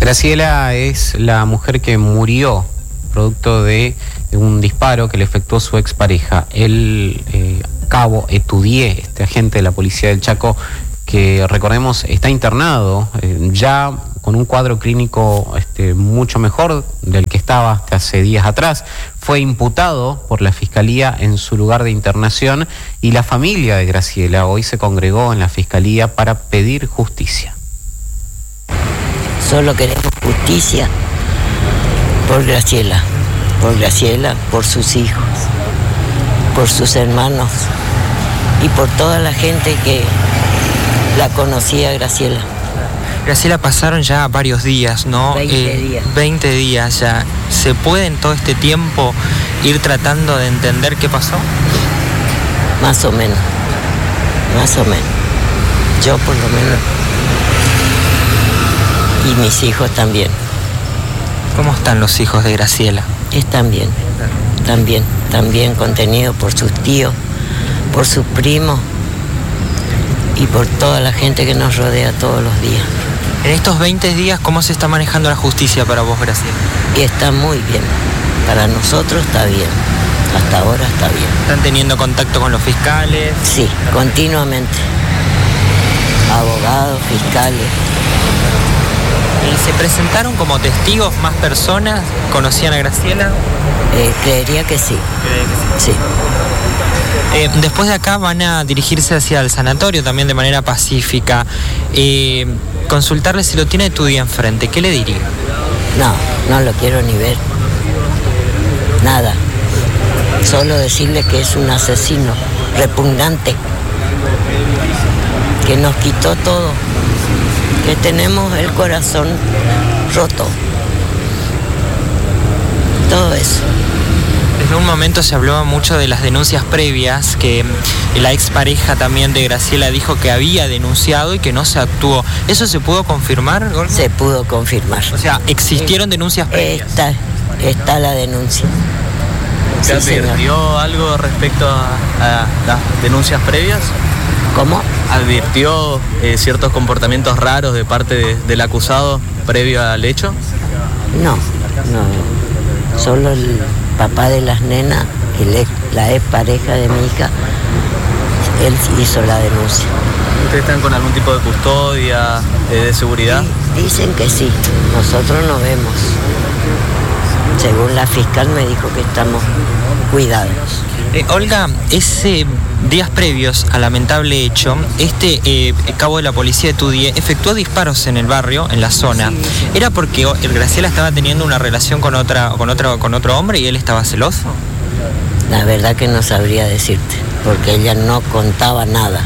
Graciela es la mujer que murió producto de un disparo que le efectuó su expareja. El cabo Etudié, este agente de la policía del Chaco, que recordemos está internado ya con un cuadro clínico mucho mejor del que estaba hasta hace días atrás, fue imputado por la Fiscalía en su lugar de internación, y la familia de Graciela hoy se congregó en la Fiscalía para pedir justicia. Solo queremos justicia por Graciela, por sus hijos, por sus hermanos y por toda la gente que la conocía, Graciela. Graciela, pasaron ya varios días, ¿no? 20 días. 20 días ya. ¿Se puede en todo este tiempo ir tratando de entender qué pasó? Más o menos. Yo por lo menos. Y mis hijos también. ¿Cómo están los hijos de Graciela? Están bien, también contenidos por sus tíos, por sus primos y por toda la gente que nos rodea todos los días. En estos 20 días, ¿cómo se está manejando la justicia para vos, Graciela? Y está muy bien, para nosotros está bien, hasta ahora está bien. ¿Están teniendo contacto con los fiscales? Sí, continuamente, abogados, fiscales. ¿Y se presentaron como testigos más personas? ¿Conocían a Graciela? Creería que sí. Sí. Después de acá van a dirigirse hacia el sanatorio también de manera pacífica. Consultarle si lo tiene Etudié enfrente, ¿qué le diría? No lo quiero ni ver. Nada. Solo decirle que es un asesino repugnante, que nos quitó todo, que tenemos el corazón roto. Todo eso. Desde un momento se hablaba mucho de las denuncias previas, que la expareja también de Graciela dijo que había denunciado y que no se actuó. ¿Eso se pudo confirmar, Olga? Se pudo confirmar. O sea, ¿existieron denuncias previas? Está la denuncia. ¿Se advirtió algo respecto a las denuncias previas? ¿Cómo? ¿Advirtió ciertos comportamientos raros de parte del acusado previo al hecho? No. Solo el papá de las nenas, la ex pareja de mi hija, él hizo la denuncia. ¿Ustedes están con algún tipo de custodia, de seguridad? Sí, dicen que sí, nosotros no vemos. Según la fiscal me dijo que estamos cuidados. Olga, días previos al lamentable hecho, cabo de la policía de Etudié efectuó disparos en el barrio, en la zona. Sí. ¿Era porque Graciela estaba teniendo una relación con otro hombre y él estaba celoso? La verdad que no sabría decirte, porque ella no contaba nada.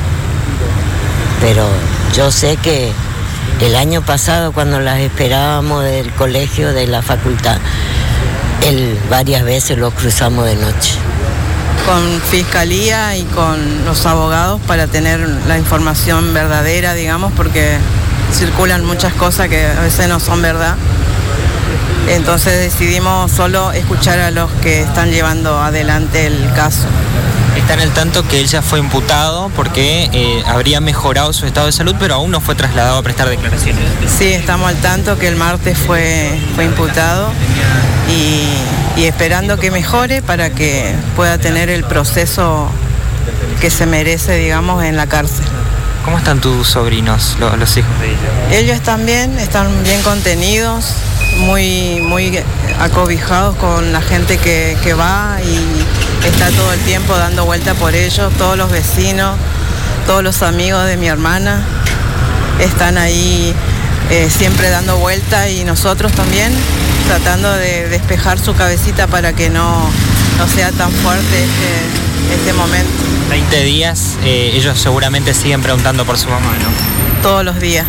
Pero yo sé que el año pasado, cuando las esperábamos del colegio, de la facultad, él varias veces lo cruzamos de noche. Con fiscalía y con los abogados para tener la información verdadera, digamos, porque circulan muchas cosas que a veces no son verdad. Entonces decidimos solo escuchar a los que están llevando adelante el caso. Están al tanto que él ya fue imputado porque habría mejorado su estado de salud, pero aún no fue trasladado a prestar declaraciones. Sí, estamos al tanto que el martes fue imputado y esperando que mejore para que pueda tener el proceso que se merece, digamos, en la cárcel. ¿Cómo están tus sobrinos, los hijos de ella? Ellos también están bien contenidos, muy acobijados con la gente que va y está todo el tiempo dando vuelta por ellos. Todos los vecinos, todos los amigos de mi hermana están ahí siempre dando vuelta, y nosotros también tratando de despejar su cabecita para que no sea tan fuerte este momento. 20 días, ellos seguramente siguen preguntando por su mamá, ¿no? Todos los días.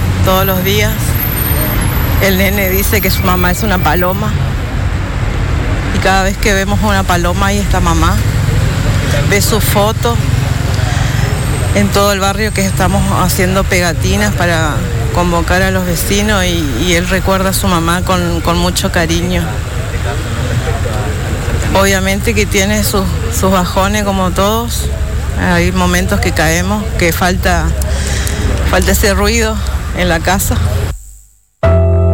El nene dice que su mamá es una paloma, y cada vez que vemos una paloma ahí está mamá. Ve su foto en todo el barrio, que estamos haciendo pegatinas para convocar a los vecinos, y él recuerda a su mamá con mucho cariño. Obviamente que tiene sus bajones como todos. Hay momentos que caemos, que falta ese ruido en la casa.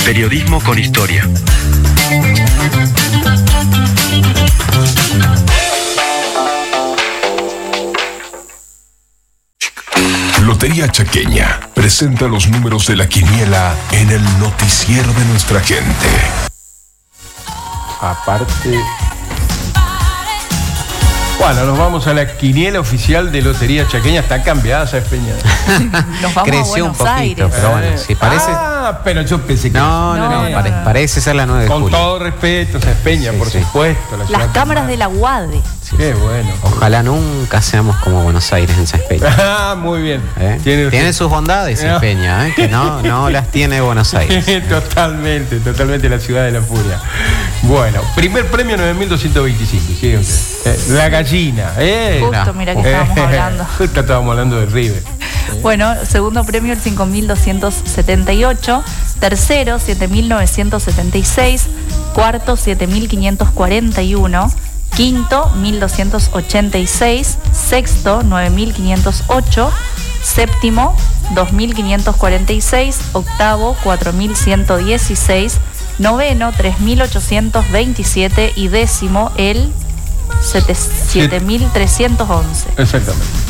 Periodismo con historia. Lotería Chaqueña presenta los números de la quiniela en el noticiero de nuestra gente. Aparte... Bueno, nos vamos a la quiniela oficial de Lotería Chaqueña. Está cambiada esa Peña. Nos vamos Creció a un Buenos poquito, Aires. pero bueno, sí, parece... Pero yo pensé que... No, parece ser la 9 de Con julio. todo respeto, esa Peña, Sí, por sí. supuesto. La Las ciudad cámaras de la UADE. Qué bueno. Ojalá nunca seamos como Buenos Aires en Saspeña. Ah, muy bien. Tiene sus bondades Saspeña, que no las tiene Buenos Aires. Totalmente la ciudad de la furia. Bueno, primer premio 9.225. Sigue usted. La gallina. Justo, mira que estábamos hablando. Justo estábamos hablando de River. Bueno, segundo premio el 5.278, tercero 7.976, cuarto 7.541, quinto 1.286, sexto 9.508, séptimo 2.546, octavo 4.116, noveno 3.827 y décimo el 7.311. Exactamente.